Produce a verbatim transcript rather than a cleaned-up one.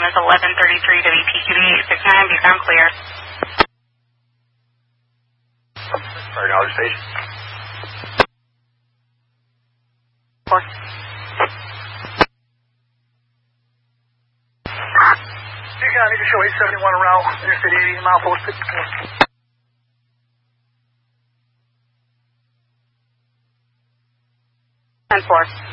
time is eleven thirty-three W P Q B eight six nine. Be ground clear. Sorry, knowledge station. Four. You got me to show eight seventy-one around Interstate eighty, mile four six four. ten four.